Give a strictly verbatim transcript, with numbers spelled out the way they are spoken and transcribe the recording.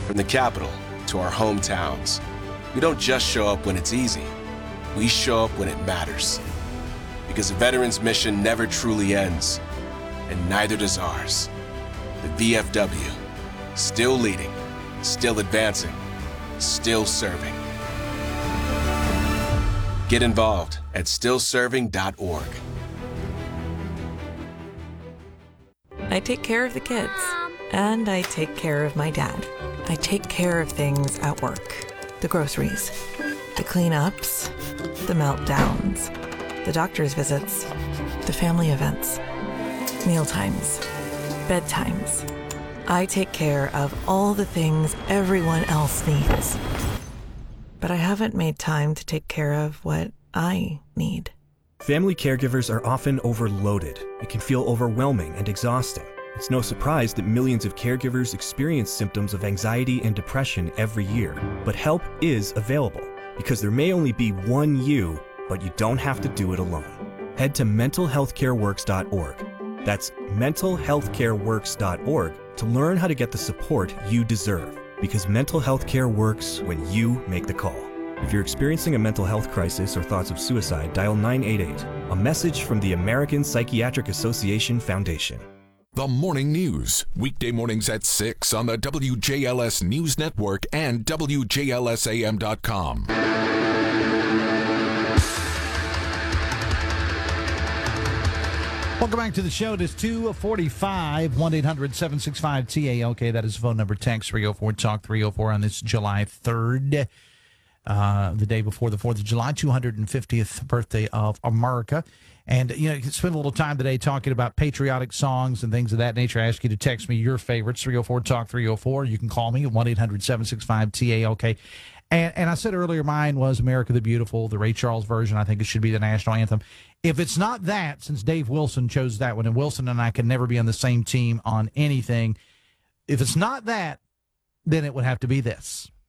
From the capital to our hometowns, we don't just show up when it's easy. We show up when it matters. Because a veteran's mission never truly ends, and neither does ours. The V F W, still leading, still advancing, still serving. Get involved at still serving dot org. I take care of the kids, and I take care of my dad. I take care of things at work. The groceries, the cleanups, the meltdowns, the doctor's visits, the family events, mealtimes, bedtimes. I take care of all the things everyone else needs. But I haven't made time to take care of what I need. Family caregivers are often overloaded. It can feel overwhelming and exhausting. It's no surprise that millions of caregivers experience symptoms of anxiety and depression every year. But help is available, because there may only be one you, but you don't have to do it alone. Head to mental health care works dot org. That's mental health care works dot org to learn how to get the support you deserve, because mental health care works when you make the call. If you're experiencing a mental health crisis or thoughts of suicide, dial nine eight eight. A message from the American Psychiatric Association Foundation. The Morning News, weekday mornings at six on the W J L S News Network and W J L S A M dot com. Welcome back to the show. It is two forty-five, one eight hundred seven six five T A L K. That is the phone number. Text three oh four talk three oh four on this July third, uh, the day before the fourth of July, two hundred fiftieth birthday of America. And, you know, you can spend a little time today talking about patriotic songs and things of that nature. I ask you to text me your favorites, three oh four talk three oh four. You can call me at one eight hundred seven six five T A L K. And, and I said earlier mine was America the Beautiful, the Ray Charles version. I think it should be the national anthem. If it's not that, since Dave Wilson chose that one, and Wilson and I can never be on the same team on anything, if it's not that, then it would have to be this.